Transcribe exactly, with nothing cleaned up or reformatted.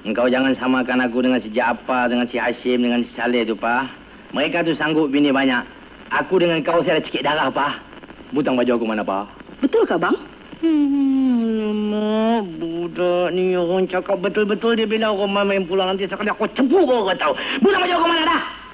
Engkau jangan samakan aku dengan si Jaafar, dengan si Hashim, dengan si Saleh tu, Pak. Mereka tu sanggup bini banyak. Aku dengan kau saya ada sikit darah, Pak. Butang baju aku mana, Pak? Betul ke, Bang? Hmm, mak, budak ni orang cakap betul-betul dia bilang orang main pulang nanti sekali aku cepu kau kau tahu. Butang baju aku mana dah?